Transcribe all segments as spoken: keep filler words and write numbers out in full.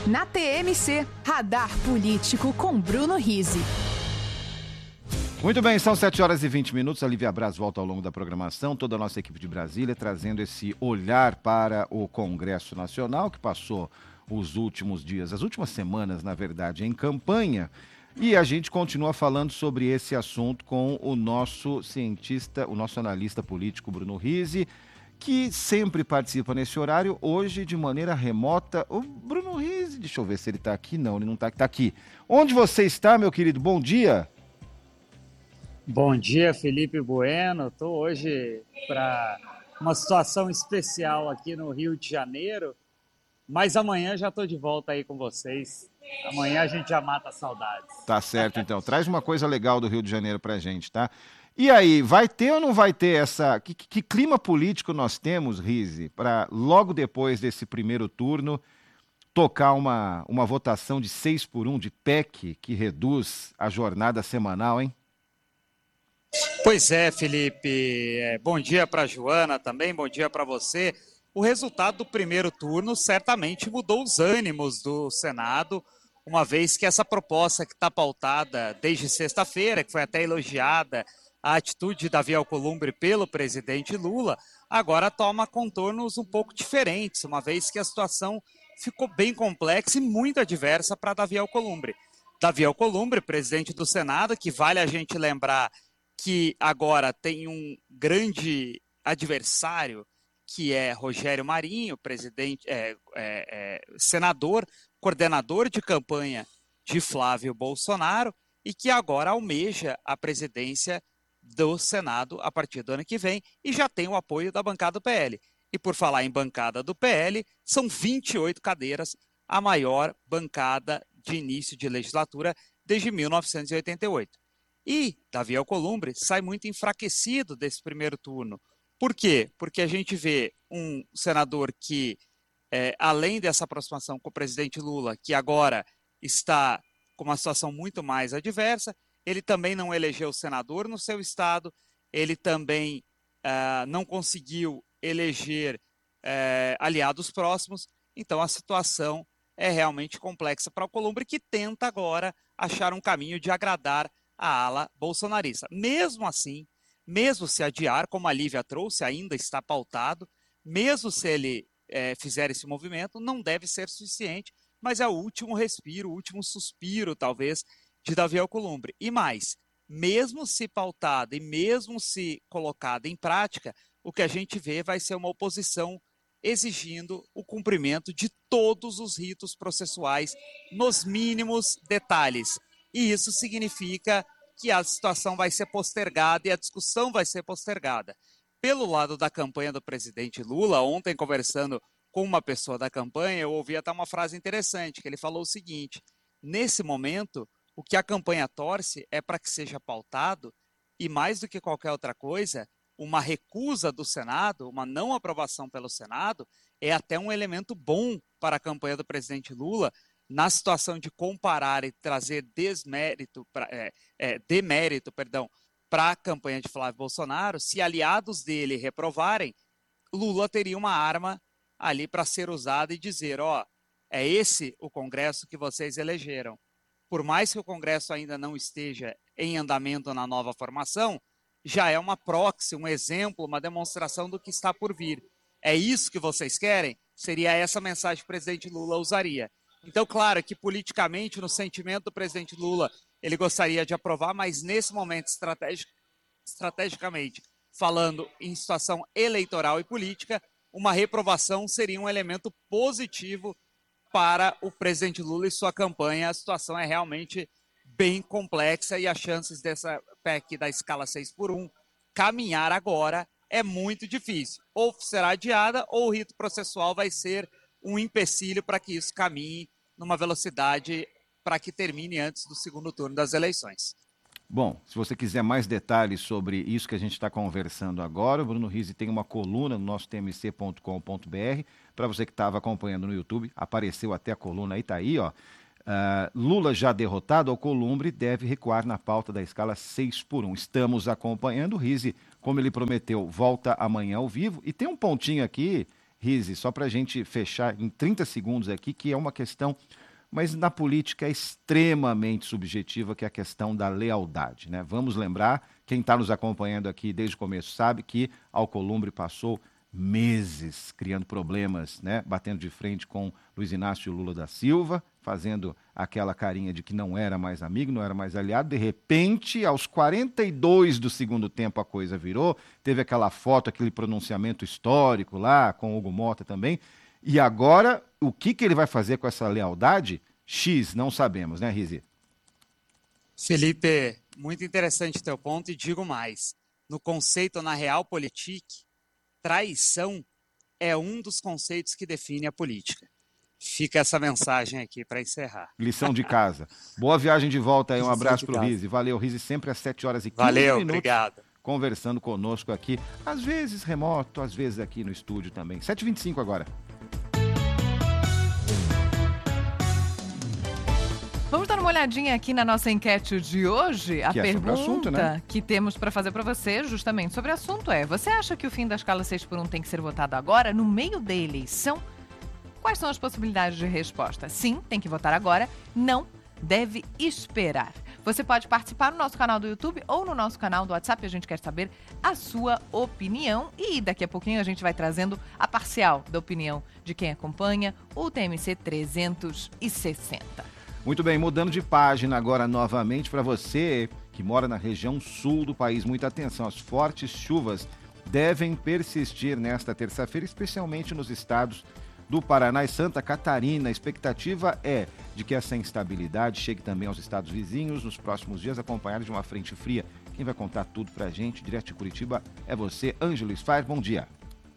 Na T M C, Radar Político com Bruno Rizzi. Muito bem, são sete horas e vinte minutos. A Lívia Braz volta ao longo da programação. Toda a nossa equipe de Brasília trazendo esse olhar para o Congresso Nacional, que passou os últimos dias, as últimas semanas, na verdade, em campanha. E a gente continua falando sobre esse assunto com o nosso cientista, o nosso analista político Bruno Rizzi, que sempre participa nesse horário, hoje de maneira remota. O Bruno Rizzi, deixa eu ver se ele está aqui. Não, ele não está aqui. Está aqui. Onde você está, meu querido? Bom dia. Bom dia, Felipe Bueno. Estou hoje para uma situação especial aqui no Rio de Janeiro, mas amanhã já estou de volta aí com vocês. Amanhã a gente já mata saudades. Tá certo, então. Traz uma coisa legal do Rio de Janeiro pra gente, tá? E aí, vai ter ou não vai ter essa... Que, que clima político nós temos, Rizzi, para logo depois desse primeiro turno tocar uma, uma votação de seis por um de P E C que reduz a jornada semanal, hein? Pois é, Felipe. É, bom dia para a Joana também, bom dia para você. O resultado do primeiro turno certamente mudou os ânimos do Senado, uma vez que essa proposta que está pautada desde sexta-feira, que foi até elogiada, a atitude de Davi Alcolumbre pelo presidente Lula, agora toma contornos um pouco diferentes, uma vez que a situação ficou bem complexa e muito adversa para Davi Alcolumbre. Davi Alcolumbre, presidente do Senado, que vale a gente lembrar que agora tem um grande adversário, que é Rogério Marinho, presidente, é, é, é, senador, coordenador de campanha de Flávio Bolsonaro, e que agora almeja a presidência do Senado a partir do ano que vem, e já tem o apoio da bancada do P L. E por falar em bancada do P L, são vinte e oito cadeiras, a maior bancada de início de legislatura desde mil novecentos e oitenta e oito. E Davi Alcolumbre sai muito enfraquecido desse primeiro turno. Por quê? Porque a gente vê um senador que, é, além dessa aproximação com o presidente Lula, que agora está com uma situação muito mais adversa, ele também não elegeu senador no seu estado, ele também uh, não conseguiu eleger uh, aliados próximos, então a situação é realmente complexa para o Alcolumbre, que tenta agora achar um caminho de agradar a ala bolsonarista. Mesmo assim, mesmo se adiar, como a Lívia trouxe, ainda está pautado, mesmo se ele é, fizer esse movimento, não deve ser suficiente, mas é o último respiro, o último suspiro, talvez, de Davi Alcolumbre. E mais, mesmo se pautado e mesmo se colocado em prática, o que a gente vê vai ser uma oposição exigindo o cumprimento de todos os ritos processuais nos mínimos detalhes. E isso significa que a situação vai ser postergada e a discussão vai ser postergada. Pelo lado da campanha do presidente Lula, ontem conversando com uma pessoa da campanha, eu ouvi até uma frase interessante, que ele falou o seguinte: nesse momento, o que a campanha torce é para que seja pautado, e mais do que qualquer outra coisa, uma recusa do Senado, uma não aprovação pelo Senado, é até um elemento bom para a campanha do presidente Lula, na situação de comparar e trazer desmérito, pra, é, é, demérito, perdão, para a campanha de Flávio Bolsonaro. Se aliados dele reprovarem, Lula teria uma arma ali para ser usada e dizer, ó, é esse o Congresso que vocês elegeram. Por mais que o Congresso ainda não esteja em andamento na nova formação, já é uma proxy, um exemplo, uma demonstração do que está por vir. É isso que vocês querem? Seria essa mensagem que o presidente Lula usaria. Então, claro que politicamente, no sentimento do presidente Lula, ele gostaria de aprovar, mas nesse momento, estratégico, estrategicamente, falando em situação eleitoral e política, uma reprovação seria um elemento positivo para o presidente Lula e sua campanha. A situação é realmente bem complexa e as chances dessa P E C da escala seis por um caminhar agora é muito difícil. Ou será adiada ou o rito processual vai ser um empecilho para que isso caminhe numa velocidade para que termine antes do segundo turno das eleições. Bom, se você quiser mais detalhes sobre isso que a gente está conversando agora, o Bruno Rizzi tem uma coluna no nosso t m c ponto com ponto b r. Para você que estava acompanhando no YouTube, apareceu até a coluna aí, tá aí, ó. Uh, Lula já derrotado, Alcolumbre deve recuar na pauta da escala seis por um. Estamos acompanhando. O Rizzi, como ele prometeu, volta amanhã ao vivo. E tem um pontinho aqui, Rize, só para a gente fechar em trinta segundos aqui, que é uma questão, mas na política é extremamente subjetiva, que é a questão da lealdade, né? Vamos lembrar, quem está nos acompanhando aqui desde o começo sabe que Alcolumbre passou meses criando problemas, né? Batendo de frente com Luiz Inácio Lula da Silva, fazendo aquela carinha de que não era mais amigo, não era mais aliado. De repente, aos quarenta e dois do segundo tempo, a coisa virou. Teve aquela foto, aquele pronunciamento histórico lá, com Hugo Mota também. E agora, o que, que ele vai fazer com essa lealdade? X, não sabemos, né, Rize? Felipe, muito interessante teu ponto e digo mais. No conceito, na Realpolitik, traição é um dos conceitos que define a política. Fica essa mensagem aqui para encerrar. Lição de casa. Boa viagem de volta aí, um Lição abraço de para o casa. Rize. Valeu, Rize, sempre às sete horas e quinze Valeu, minutos. obrigado. Conversando conosco aqui, às vezes remoto, às vezes aqui no estúdio também. sete e vinte e cinco agora. Vamos dar uma olhadinha aqui na nossa enquete de hoje. A Que é sobre o pergunta assunto, né? que temos para fazer para você, justamente sobre o assunto é: você acha que o fim da escala seis por um tem que ser votado agora, no meio da eleição? Quais são as possibilidades de resposta? Sim, tem que votar agora. Não, deve esperar. Você pode participar no nosso canal do YouTube ou no nosso canal do WhatsApp. A gente quer saber a sua opinião. E daqui a pouquinho a gente vai trazendo a parcial da opinião de quem acompanha o T M C trezentos e sessenta. Muito bem, mudando de página agora novamente para você que mora na região sul do país. Muita atenção, as fortes chuvas devem persistir nesta terça-feira, especialmente nos estados do Paraná e Santa Catarina. A expectativa é de que essa instabilidade chegue também aos estados vizinhos nos próximos dias, acompanhada de uma frente fria. Quem vai contar tudo pra gente, direto de Curitiba, é você, Ângelo Sfair. Bom dia.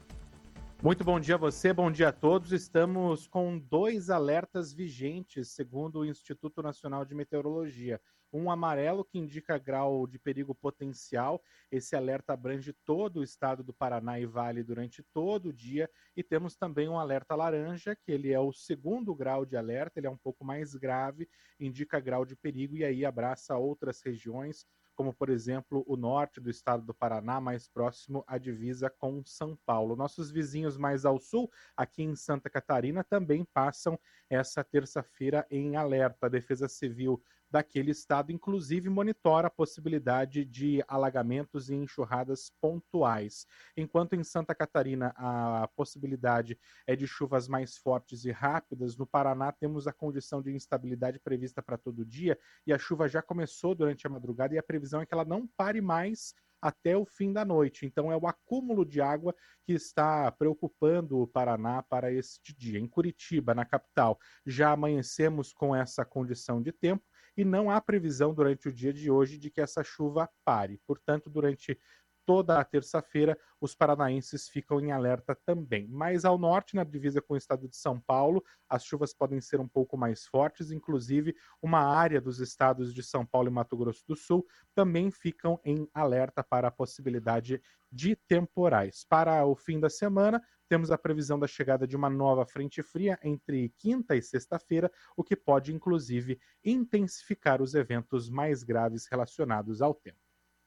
Muito bom dia a você, bom dia a todos. Estamos com dois alertas vigentes, segundo o Instituto Nacional de Meteorologia. Um amarelo que indica grau de perigo potencial. Esse alerta abrange todo o estado do Paraná e Vale durante todo o dia. E temos também um alerta laranja, que ele é o segundo grau de alerta, ele é um pouco mais grave, indica grau de perigo e aí abraça outras regiões, como, por exemplo, o norte do estado do Paraná, mais próximo à divisa com São Paulo. Nossos vizinhos mais ao sul, aqui em Santa Catarina, também passam essa terça-feira em alerta. A Defesa Civil daquele estado, inclusive, monitora a possibilidade de alagamentos e enxurradas pontuais. Enquanto em Santa Catarina a possibilidade é de chuvas mais fortes e rápidas, no Paraná temos a condição de instabilidade prevista para todo dia e a chuva já começou durante a madrugada e a previsão é que ela não pare mais até o fim da noite. Então é o acúmulo de água que está preocupando o Paraná para este dia. Em Curitiba, na capital, já amanhecemos com essa condição de tempo e não há previsão durante o dia de hoje de que essa chuva pare. Portanto, durante toda a terça-feira, os paranaenses ficam em alerta também. Mais ao norte, na divisa com o estado de São Paulo, as chuvas podem ser um pouco mais fortes, inclusive uma área dos estados de São Paulo e Mato Grosso do Sul também ficam em alerta para a possibilidade de temporais. Para o fim da semana, temos a previsão da chegada de uma nova frente fria entre quinta e sexta-feira, o que pode, inclusive, intensificar os eventos mais graves relacionados ao tempo.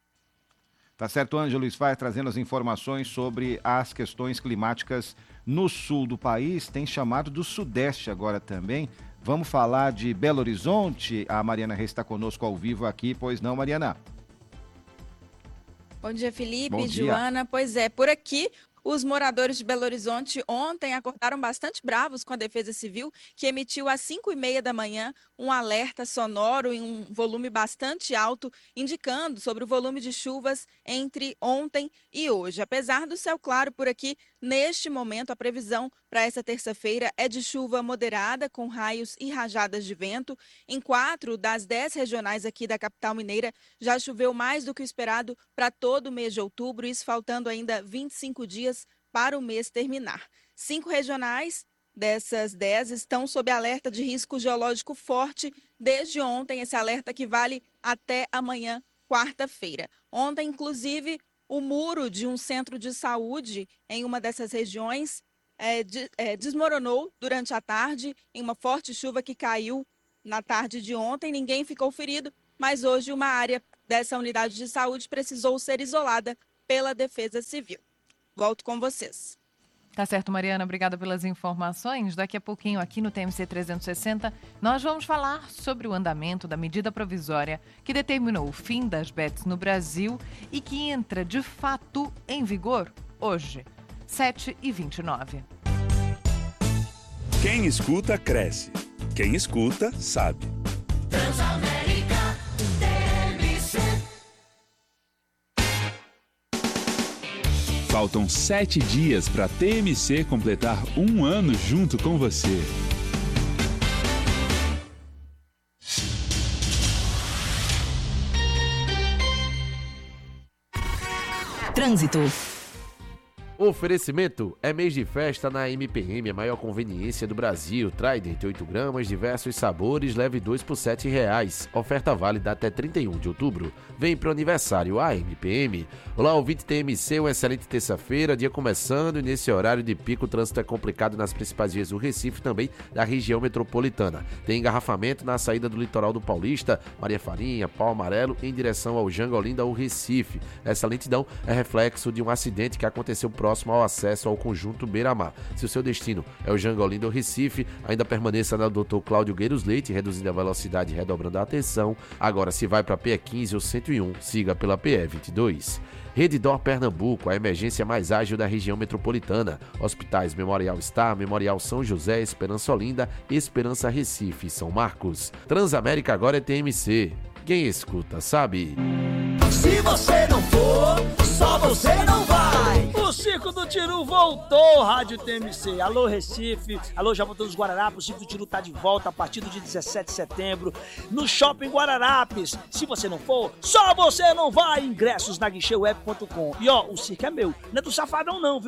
Tá certo, Ângelo Sfair, trazendo as informações sobre as questões climáticas no sul do país. Tem chamado do Sudeste agora também. Vamos falar de Belo Horizonte. A Mariana Reis está conosco ao vivo aqui, pois não, Mariana? Bom dia, Felipe, Bom dia. Joana. Pois é, por aqui os moradores de Belo Horizonte ontem acordaram bastante bravos com a Defesa Civil, que emitiu às cinco e meia da manhã um alerta sonoro em um volume bastante alto, indicando sobre o volume de chuvas entre ontem e hoje. Apesar do céu claro por aqui, neste momento a previsão para essa terça-feira é de chuva moderada, com raios e rajadas de vento. Em quatro das dez regionais aqui da capital mineira já choveu mais do que o esperado para todo o mês de outubro, isso faltando ainda vinte e cinco dias para o mês terminar. Cinco regionais dessas dez estão sob alerta de risco geológico forte desde ontem, esse alerta que vale até amanhã, quarta-feira. Ontem, inclusive, o muro de um centro de saúde em uma dessas regiões é, de, é, desmoronou durante a tarde em uma forte chuva que caiu na tarde de ontem. Ninguém ficou ferido, mas hoje uma área dessa unidade de saúde precisou ser isolada pela Defesa Civil. Volto com vocês. Tá certo, Mariana, obrigada pelas informações. Daqui a pouquinho, aqui no T M C trezentos e sessenta, nós vamos falar sobre o andamento da medida provisória que determinou o fim das bets no Brasil e que entra, de fato, em vigor hoje, sete e vinte e nove. Quem escuta, cresce. Quem escuta, sabe. Transamérica T M C. Faltam sete dias para a T M C completar um ano junto com você. Trânsito. Oferecimento é mês de festa na M P M, a maior conveniência do Brasil. Trident oito gramas, diversos sabores, leve dois por sete reais. Oferta válida até trinta e um de outubro. Vem pro aniversário a M P M. Olá, ouvinte T M C, uma excelente terça-feira, dia começando e nesse horário de pico o trânsito é complicado nas principais vias do Recife e também da região metropolitana. Tem engarrafamento na saída do litoral do Paulista, Maria Farinha, Pau Amarelo, em direção ao Jangolinda ou Recife. Essa lentidão é reflexo de um acidente que aconteceu próximo próximo ao acesso ao conjunto Beira-Mar. Se o seu destino é o Jangolinda ou Recife, ainda permaneça na doutor Cláudio Gueiros Leite, reduzindo a velocidade e redobrando a atenção. Agora, se vai para a P E quinze ou cento e um, siga pela P E vinte e dois. Redditor Pernambuco, a emergência mais ágil da região metropolitana. Hospitais Memorial Star, Memorial São José, Esperança Olinda, Esperança Recife e São Marcos. Transamérica agora é T M C. Quem escuta, sabe. Se você não for, só você não vai. O Circo do Tiru voltou, Rádio T M C. Alô, Recife. Alô, Jaboatão dos Guararapes. O Circo do Tiru tá de volta a partir do dia dezessete de setembro no Shopping Guararapes. Se você não for, só você não vai. Ingressos na guichê web ponto com. E ó, o circo é meu. Não é do Safadão não, viu?